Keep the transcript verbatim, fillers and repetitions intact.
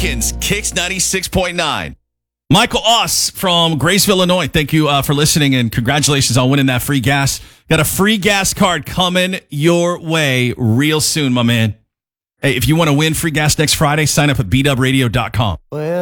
Jenkins, Kicks ninety-six point nine. Michael Oss from Graceville, Illinois. Thank you uh, for listening, and congratulations on winning that free gas. Got a free gas card coming your way real soon, my man. Hey, if you want to win free gas next Friday, sign up at b dub radio dot com. Well.